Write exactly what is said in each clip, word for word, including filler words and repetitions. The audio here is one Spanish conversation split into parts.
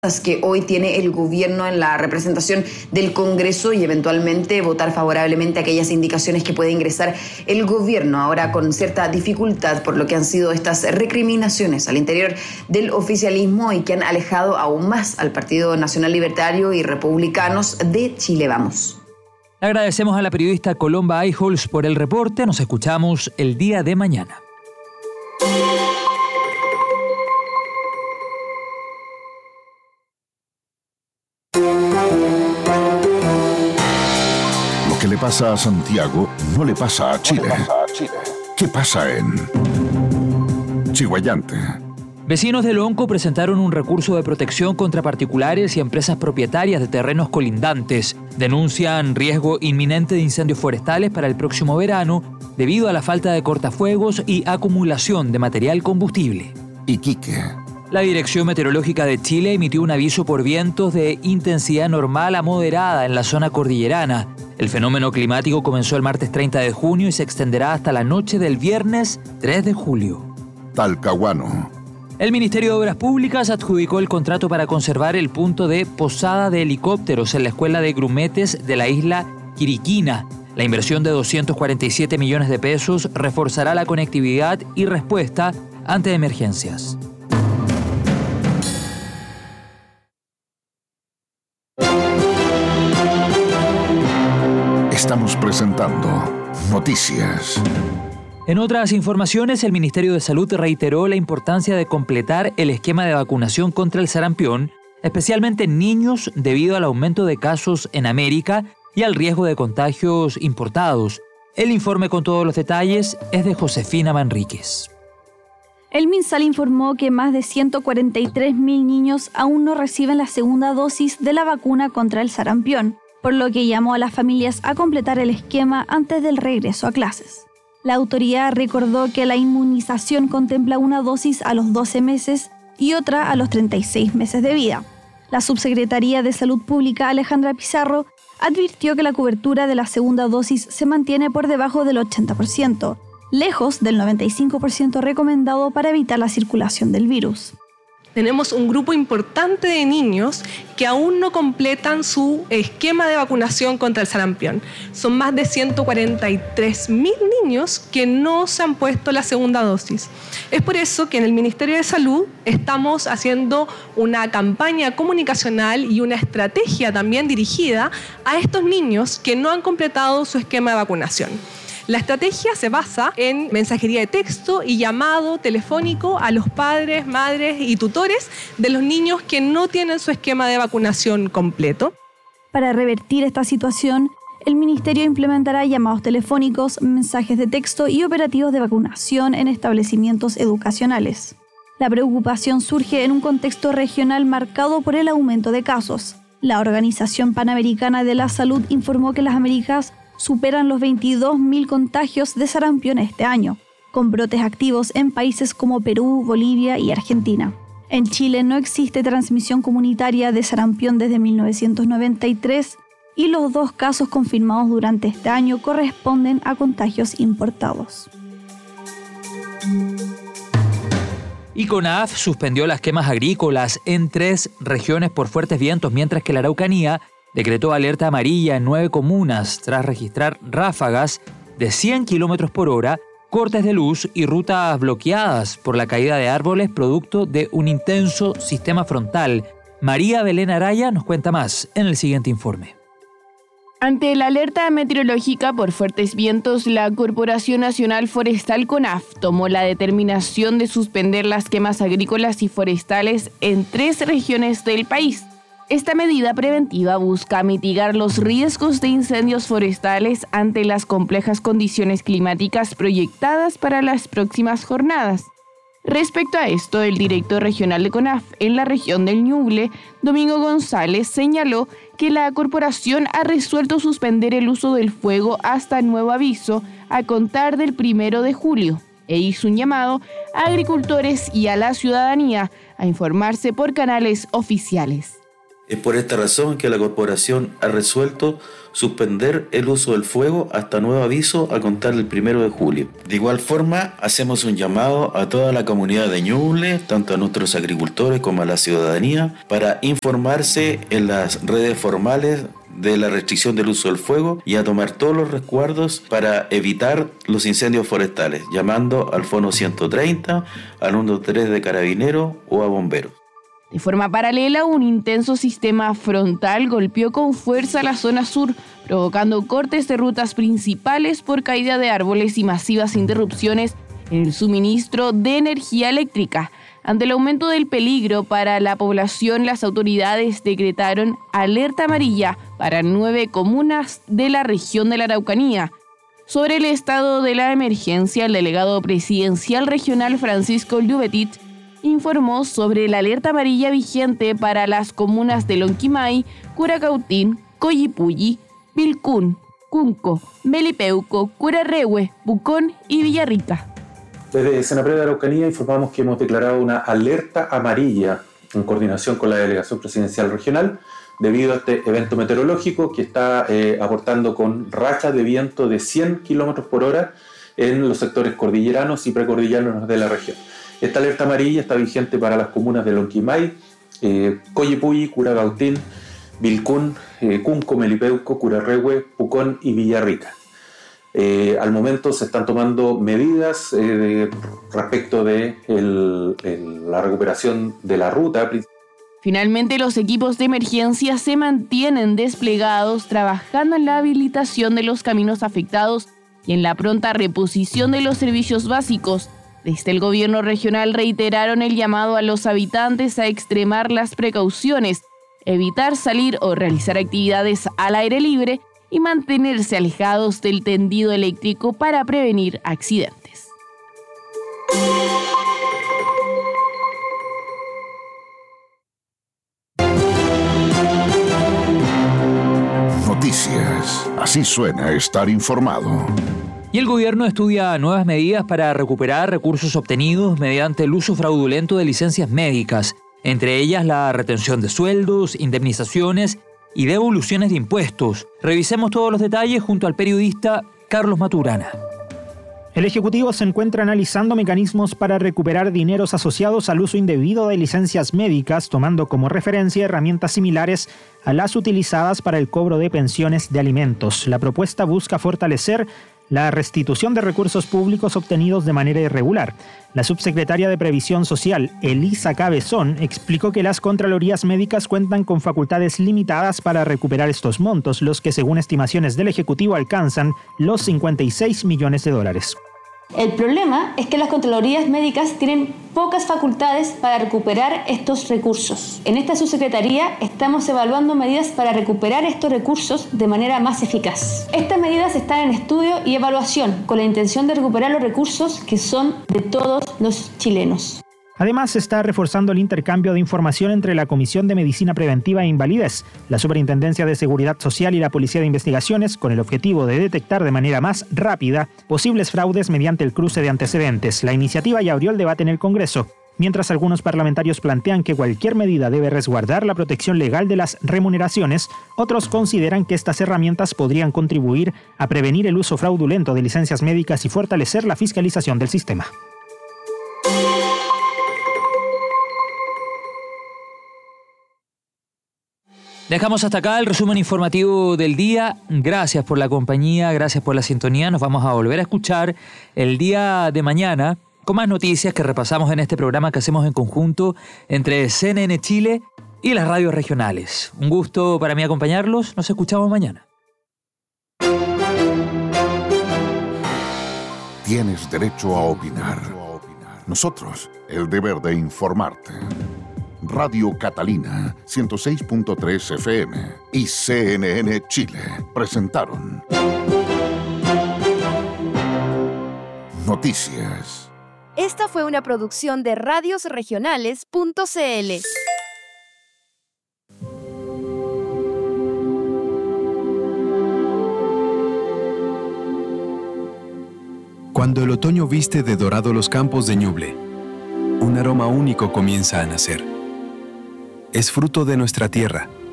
que hoy tiene el gobierno en la representación del Congreso y eventualmente votar favorablemente aquellas indicaciones que puede ingresar el gobierno, ahora con cierta dificultad por lo que han sido estas recriminaciones al interior del oficialismo y que han alejado aún más al Partido Nacional Libertario y Republicanos de Chile Vamos. Agradecemos a la periodista Colomba Eichholz por el reporte. Nos escuchamos el día de mañana. Lo que le pasa a Santiago no le pasa a Chile. ¿Qué pasa en Chiguayante? Vecinos de Lonco presentaron un recurso de protección contra particulares y empresas propietarias de terrenos colindantes. Denuncian riesgo inminente de incendios forestales para el próximo verano debido a la falta de cortafuegos y acumulación de material combustible. Iquique. La Dirección Meteorológica de Chile emitió un aviso por vientos de intensidad normal a moderada en la zona cordillerana. El fenómeno climático comenzó el martes treinta de junio y se extenderá hasta la noche del viernes tres de julio. Talcahuano. El Ministerio de Obras Públicas adjudicó el contrato para conservar el punto de posada de helicópteros en la Escuela de Grumetes de la isla Quiriquina. La inversión de doscientos cuarenta y siete millones de pesos reforzará la conectividad y respuesta ante emergencias. Estamos presentando Noticias. En otras informaciones, el Ministerio de Salud reiteró la importancia de completar el esquema de vacunación contra el sarampión, especialmente en niños, debido al aumento de casos en América y al riesgo de contagios importados. El informe con todos los detalles es de Josefina Manríquez. El MinSal informó que más de ciento cuarenta y tres mil niños aún no reciben la segunda dosis de la vacuna contra el sarampión, por lo que llamó a las familias a completar el esquema antes del regreso a clases. La autoridad recordó que la inmunización contempla una dosis a los doce meses y otra a los treinta y seis meses de vida. La Subsecretaría de Salud Pública, Alejandra Pizarro, advirtió que la cobertura de la segunda dosis se mantiene por debajo del ochenta por ciento, lejos del noventa y cinco por ciento recomendado para evitar la circulación del virus. Tenemos un grupo importante de niños que aún no completan su esquema de vacunación contra el sarampión. Son más de ciento cuarenta y tres mil niños que no se han puesto la segunda dosis. Es por eso que en el Ministerio de Salud estamos haciendo una campaña comunicacional y una estrategia también dirigida a estos niños que no han completado su esquema de vacunación. La estrategia se basa en mensajería de texto y llamado telefónico a los padres, madres y tutores de los niños que no tienen su esquema de vacunación completo. Para revertir esta situación, el Ministerio implementará llamados telefónicos, mensajes de texto y operativos de vacunación en establecimientos educacionales. La preocupación surge en un contexto regional marcado por el aumento de casos. La Organización Panamericana de la Salud informó que las Américas superan los veintidós mil contagios de sarampión este año, con brotes activos en países como Perú, Bolivia y Argentina. En Chile no existe transmisión comunitaria de sarampión desde mil novecientos noventa y tres y los dos casos confirmados durante este año corresponden a contagios importados. Y CONAF suspendió las quemas agrícolas en tres regiones por fuertes vientos, mientras que la Araucanía decretó alerta amarilla en nueve comunas tras registrar ráfagas de cien kilómetros por hora, cortes de luz y rutas bloqueadas por la caída de árboles producto de un intenso sistema frontal. María Belén Araya nos cuenta más en el siguiente informe. Ante la alerta meteorológica por fuertes vientos, la Corporación Nacional Forestal CONAF tomó la determinación de suspender las quemas agrícolas y forestales en tres regiones del país. Esta medida preventiva busca mitigar los riesgos de incendios forestales ante las complejas condiciones climáticas proyectadas para las próximas jornadas. Respecto a esto, el director regional de CONAF en la región del Ñuble, Domingo González, señaló que la corporación ha resuelto suspender el uso del fuego hasta nuevo aviso a contar del primero de julio e hizo un llamado a agricultores y a la ciudadanía a informarse por canales oficiales. Es por esta razón que la corporación ha resuelto suspender el uso del fuego hasta nuevo aviso a contar del primero de julio. De igual forma, hacemos un llamado a toda la comunidad de Ñuble, tanto a nuestros agricultores como a la ciudadanía, para informarse en las redes formales de la restricción del uso del fuego y a tomar todos los resguardos para evitar los incendios forestales, llamando al fono ciento treinta, al ciento trece de Carabineros o a bomberos. De forma paralela, un intenso sistema frontal golpeó con fuerza la zona sur, provocando cortes de rutas principales por caída de árboles y masivas interrupciones en el suministro de energía eléctrica. Ante el aumento del peligro para la población, las autoridades decretaron alerta amarilla para nueve comunas de la región de la Araucanía. Sobre el estado de la emergencia, el delegado presidencial regional Francisco Lluvetit informó sobre la alerta amarilla vigente para las comunas de Lonquimay, Curacautín, Coyipulli, Vilcún, Cunco, Melipeuco, Curarrehue, Pucón y Villarrica. Desde Senapred de Araucanía informamos que hemos declarado una alerta amarilla en coordinación con la Delegación Presidencial Regional debido a este evento meteorológico que está eh, aportando con rachas de viento de cien kilómetros por hora en los sectores cordilleranos y precordilleranos de la región. Esta alerta amarilla está vigente para las comunas de Lonquimay, eh, Coyipulli, Curacautín, Vilcún, eh, Cunco, Melipeuco, Curarrehue, Pucón y Villarrica. Eh, al momento se están tomando medidas eh, de, respecto de el, el, la recuperación de la ruta. Finalmente, los equipos de emergencia se mantienen desplegados trabajando en la habilitación de los caminos afectados y en la pronta reposición de los servicios básicos. Desde el gobierno regional reiteraron el llamado a los habitantes a extremar las precauciones, evitar salir o realizar actividades al aire libre y mantenerse alejados del tendido eléctrico para prevenir accidentes. Noticias. Así suena estar informado. Y el gobierno estudia nuevas medidas para recuperar recursos obtenidos mediante el uso fraudulento de licencias médicas, entre ellas la retención de sueldos, indemnizaciones y devoluciones de impuestos. Revisemos todos los detalles junto al periodista Carlos Maturana. El Ejecutivo se encuentra analizando mecanismos para recuperar dineros asociados al uso indebido de licencias médicas, tomando como referencia herramientas similares a las utilizadas para el cobro de pensiones de alimentos. La propuesta busca fortalecer la restitución de recursos públicos obtenidos de manera irregular. La subsecretaria de Previsión Social, Elisa Cabezón, explicó que las contralorías médicas cuentan con facultades limitadas para recuperar estos montos, los que según estimaciones del Ejecutivo alcanzan los cincuenta y seis millones de dólares. El problema es que las contralorías médicas tienen pocas facultades para recuperar estos recursos. En esta subsecretaría estamos evaluando medidas para recuperar estos recursos de manera más eficaz. Estas medidas están en estudio y evaluación con la intención de recuperar los recursos que son de todos los chilenos. Además, se está reforzando el intercambio de información entre la Comisión de Medicina Preventiva e Invalidez, la Superintendencia de Seguridad Social y la Policía de Investigaciones, con el objetivo de detectar de manera más rápida posibles fraudes mediante el cruce de antecedentes. La iniciativa ya abrió el debate en el Congreso. Mientras algunos parlamentarios plantean que cualquier medida debe resguardar la protección legal de las remuneraciones, otros consideran que estas herramientas podrían contribuir a prevenir el uso fraudulento de licencias médicas y fortalecer la fiscalización del sistema. Dejamos hasta acá el resumen informativo del día. Gracias por la compañía, gracias por la sintonía. Nos vamos a volver a escuchar el día de mañana con más noticias que repasamos en este programa que hacemos en conjunto entre C N N Chile y las radios regionales. Un gusto para mí acompañarlos. Nos escuchamos mañana. Tienes derecho a opinar. Nosotros, el deber de informarte. Radio Catalina, ciento seis punto tres F M y C N N Chile presentaron Noticias. Esta fue una producción de radios regionales punto c l. Cuando el otoño viste de dorado los campos de Ñuble, un aroma único comienza a nacer. Es fruto de nuestra tierra,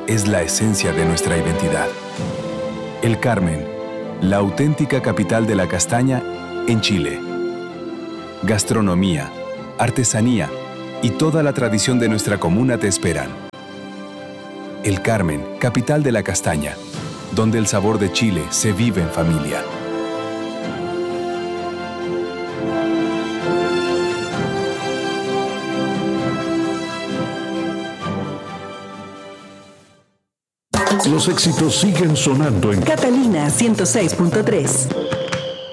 es la esencia de nuestra identidad. El Carmen, la auténtica capital de la castaña en Chile. Gastronomía, artesanía y toda la tradición de nuestra comuna te esperan. El Carmen, capital de la castaña, donde el sabor de Chile se vive en familia. Los éxitos siguen sonando en Catalina ciento seis punto tres.